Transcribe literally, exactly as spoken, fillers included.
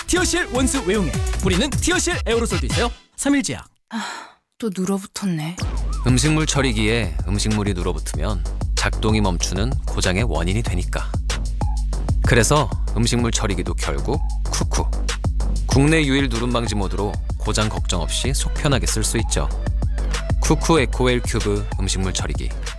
티어실 원수 외용액, 뿌리는 티어실 에어로솔도 있어요. 삼 일 제약. 또 눌어붙었네. 음식물 처리기에 음식물이 눌어붙으면 작동이 멈추는 고장의 원인이 되니까. 그래서 음식물 처리기도 결국 쿠쿠. 국내 유일 누름 방지 모드로 고장 걱정 없이 속 편하게 쓸 수 있죠. 쿠쿠 에코웰 큐브 음식물 처리기.